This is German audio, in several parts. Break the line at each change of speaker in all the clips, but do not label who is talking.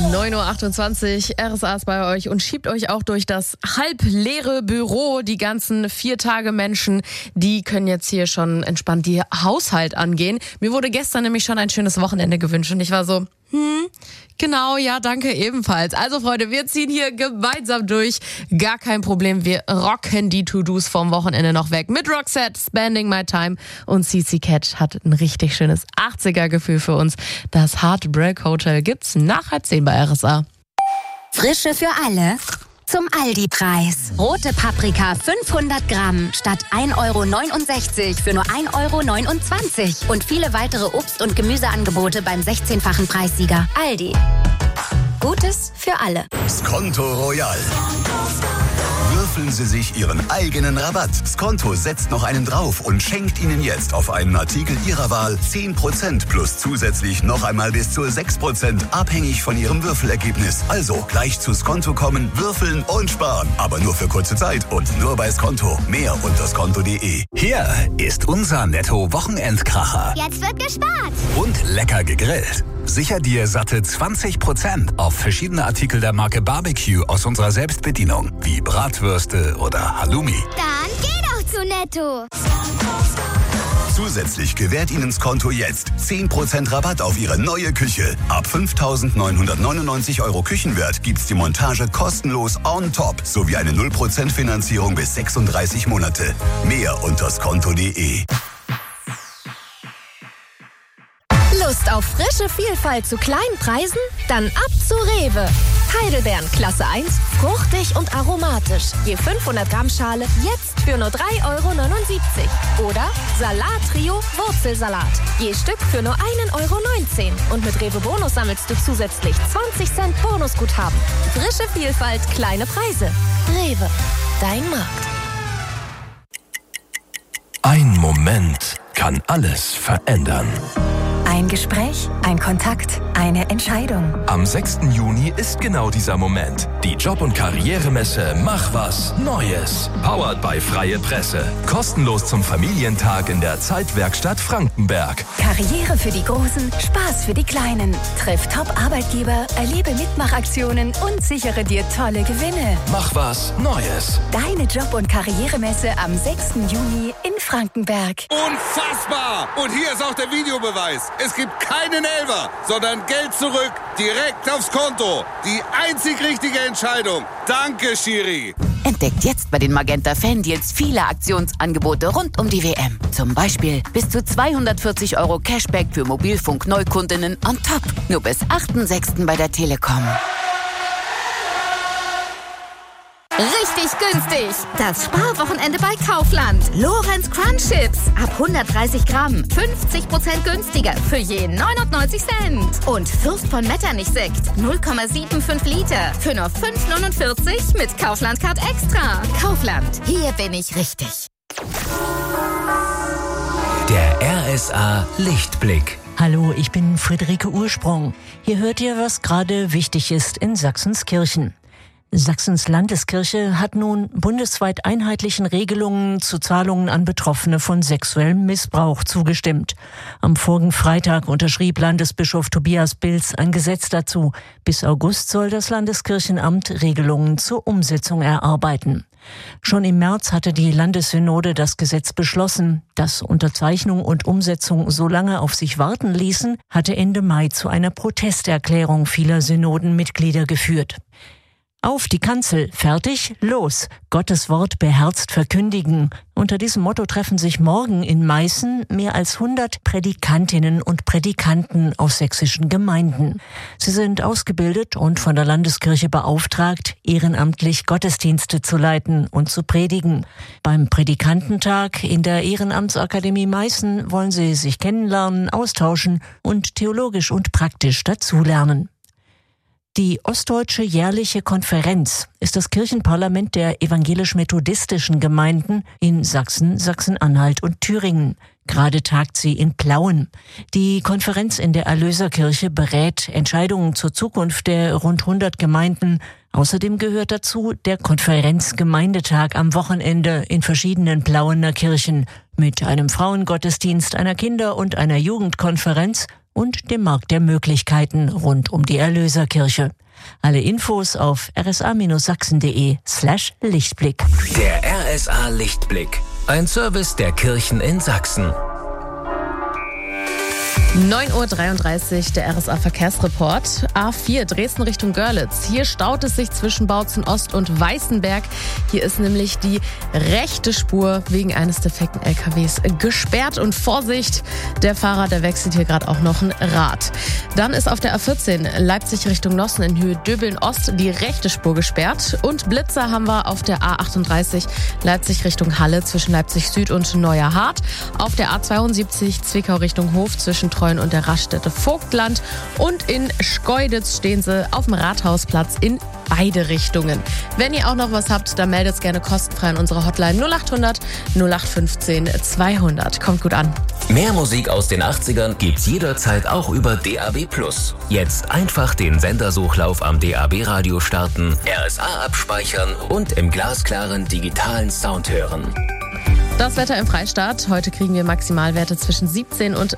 9.28 Uhr, RSA ist bei euch und schiebt euch auch durch das halbleere Büro. Die ganzen 4-Tage-Menschen, die können jetzt hier schon entspannt die Haushalt angehen. Mir wurde gestern nämlich schon ein schönes Wochenende gewünscht und ich war so, genau, ja, danke ebenfalls. Also Freunde, wir ziehen hier gemeinsam durch. Gar kein Problem, wir rocken die To-Dos vom Wochenende noch weg. Mit Roxette, Spending My Time und CC Catch hat ein richtig schönes 80er-Gefühl für uns. Das Heartbreak Hotel gibt's nach 10 bei RSA.
Frische für alle zum Aldi-Preis. Rote Paprika 500 Gramm statt 1,69 € für nur 1,29 € und viele weitere Obst- und Gemüseangebote beim 16-fachen Preissieger. Aldi. Gutes für alle.
Skonto Royal. Würfeln Sie sich Ihren eigenen Rabatt. Skonto setzt noch einen drauf und schenkt Ihnen jetzt auf einen Artikel Ihrer Wahl 10% plus zusätzlich noch einmal bis zu 6%, abhängig von Ihrem Würfelergebnis. Also gleich zu Skonto kommen, würfeln und sparen. Aber nur für kurze Zeit und nur bei Skonto. Mehr unter skonto.de.
Hier ist unser Netto-Wochenendkracher.
Jetzt wird gespart.
Und lecker gegrillt. Sicher dir satte 20% auf verschiedene Artikel der Marke Barbecue aus unserer Selbstbedienung, wie Bratwürste oder Halloumi.
Dann geh doch zu Netto.
Zusätzlich gewährt Ihnen Skonto jetzt 10% Rabatt auf Ihre neue Küche. Ab 5.999 € Küchenwert gibt's die Montage kostenlos on top sowie eine 0% Finanzierung bis 36 Monate. Mehr unter skonto.de.
Lust auf frische Vielfalt zu kleinen Preisen? Dann ab zu Rewe. Heidelbeeren Klasse 1, fruchtig und aromatisch. Je 500 Gramm Schale jetzt für nur 3,79 €. Oder Salat Trio Wurzelsalat. Je Stück für nur 1,19 €. Und mit Rewe Bonus sammelst du zusätzlich 20 Cent Bonusguthaben. Frische Vielfalt, kleine Preise. Rewe, dein Markt.
Ein Moment kann alles verändern.
Ein Gespräch, ein Kontakt, eine Entscheidung.
Am 6. Juni ist genau dieser Moment. Die Job- und Karrieremesse Mach was Neues. Powered by Freie Presse. Kostenlos zum Familientag in der Zeitwerkstatt Frankenberg.
Karriere für die Großen, Spaß für die Kleinen. Triff Top-Arbeitgeber, erlebe Mitmachaktionen und sichere dir tolle Gewinne.
Mach was Neues.
Deine Job- und Karrieremesse am 6. Juni in Frankenberg.
Unfassbar! Und hier ist auch der Videobeweis. Es gibt keinen Elfer, sondern Geld zurück, direkt aufs Konto. Die einzig richtige Entscheidung. Danke, Schiri.
Entdeckt jetzt bei den Magenta Fan-Deals viele Aktionsangebote rund um die WM. Zum Beispiel bis zu 240 € Cashback für Mobilfunk-Neukundinnen on top. Nur bis 8.6. bei der Telekom.
Richtig günstig. Das Sparwochenende bei Kaufland. Lorenz Crunch Chips. Ab 130 Gramm. 50% günstiger. Für je 99 Cent. Und Fürst von Metternich Sekt. 0,75 Liter. Für nur 5,49 mit Kaufland Card Extra. Kaufland. Hier bin ich richtig.
Der RSA Lichtblick.
Hallo, ich bin Friederike Ursprung. Hier hört ihr, was gerade wichtig ist in Sachsenskirchen. Sachsens Landeskirche hat nun bundesweit einheitlichen Regelungen zu Zahlungen an Betroffene von sexuellem Missbrauch zugestimmt. Am vorigen Freitag unterschrieb Landesbischof Tobias Bilz ein Gesetz dazu. Bis August soll das Landeskirchenamt Regelungen zur Umsetzung erarbeiten. Schon im März hatte die Landessynode das Gesetz beschlossen. Dass Unterzeichnung und Umsetzung so lange auf sich warten ließen, hatte Ende Mai zu einer Protesterklärung vieler Synodenmitglieder geführt. Auf die Kanzel, fertig, los, Gottes Wort beherzt verkündigen. Unter diesem Motto treffen sich morgen in Meißen mehr als 100 Prädikantinnen und Prädikanten aus sächsischen Gemeinden. Sie sind ausgebildet und von der Landeskirche beauftragt, ehrenamtlich Gottesdienste zu leiten und zu predigen. Beim Prädikantentag in der Ehrenamtsakademie Meißen wollen sie sich kennenlernen, austauschen und theologisch und praktisch dazulernen. Die Ostdeutsche Jährliche Konferenz ist das Kirchenparlament der evangelisch-methodistischen Gemeinden in Sachsen, Sachsen-Anhalt und Thüringen. Gerade tagt sie in Plauen. Die Konferenz in der Erlöserkirche berät Entscheidungen zur Zukunft der rund 100 Gemeinden. Außerdem gehört dazu der Konferenzgemeindetag am Wochenende in verschiedenen Plauener Kirchen mit einem Frauengottesdienst, einer Kinder- und einer Jugendkonferenz und dem Markt der Möglichkeiten rund um die Erlöserkirche. Alle Infos auf rsa-sachsen.de/Lichtblick.
Der RSA Lichtblick. Ein Service der Kirchen in Sachsen.
9:33 Uhr, der RSA-Verkehrsreport. A4 Dresden Richtung Görlitz. Hier staut es sich zwischen Bautzen Ost und Weißenberg. Hier ist nämlich die rechte Spur wegen eines defekten LKWs gesperrt. Und Vorsicht, der Fahrer, der wechselt hier gerade auch noch ein Rad. Dann ist auf der A14 Leipzig Richtung Nossen in Höhe Döbeln Ost die rechte Spur gesperrt. Und Blitzer haben wir auf der A38 Leipzig Richtung Halle zwischen Leipzig Süd und Neuerhardt. Auf der A72 Zwickau Richtung Hof zwischen Treuen und der Raststätte Vogtland. Und in Schkeuditz stehen sie auf dem Rathausplatz in beide Richtungen. Wenn ihr auch noch was habt, dann meldet es gerne kostenfrei an unsere Hotline 0800 0815 200. Kommt gut an.
Mehr Musik aus den 80ern gibt's jederzeit auch über DAB+. Jetzt einfach den Sendersuchlauf am DAB-Radio starten, RSA abspeichern und im glasklaren digitalen Sound hören.
Das Wetter im Freistaat. Heute kriegen wir Maximalwerte zwischen 17 und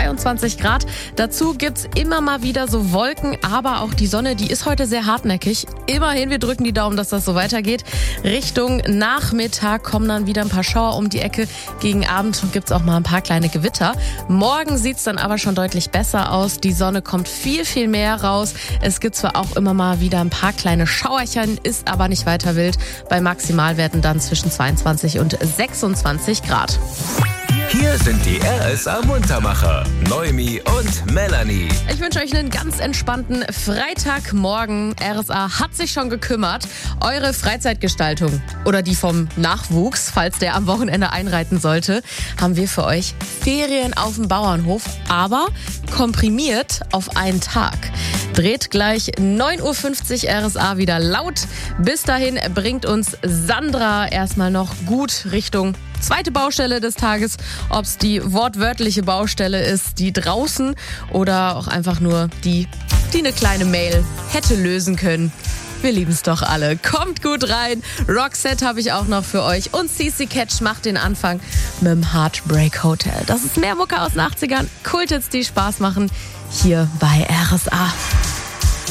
22 Grad. Dazu gibt's immer mal wieder so Wolken, aber auch die Sonne, die ist heute sehr hartnäckig. Immerhin, wir drücken die Daumen, dass das so weitergeht. Richtung Nachmittag kommen dann wieder ein paar Schauer um die Ecke. Gegen Abend gibt's auch mal ein paar kleine Gewitter. Morgen sieht's dann aber schon deutlich besser aus. Die Sonne kommt viel, viel mehr raus. Es gibt zwar auch immer mal wieder ein paar kleine Schauerchen, ist aber nicht weiter wild. Bei Maximalwerten dann zwischen 22 und 26 Grad.
Hier sind die RSA Muntermacher, Noemi und Melanie.
Ich wünsche euch einen ganz entspannten Freitagmorgen. RSA hat sich schon gekümmert. Eure Freizeitgestaltung oder die vom Nachwuchs, falls der am Wochenende einreiten sollte, haben wir für euch Ferien auf dem Bauernhof, aber komprimiert auf einen Tag. Dreht gleich 9:50 Uhr RSA wieder laut. Bis dahin bringt uns Sandra erstmal noch gut Richtung zweite Baustelle des Tages. Ob es die wortwörtliche Baustelle ist, die draußen oder auch einfach nur die eine kleine Mail hätte lösen können. Wir lieben es doch alle. Kommt gut rein. Roxette habe ich auch noch für euch. Und CC Catch macht den Anfang mit dem Heartbreak Hotel. Das ist mehr Mucke aus den 80ern. Kulthits, die Spaß machen. Hier bei RSA.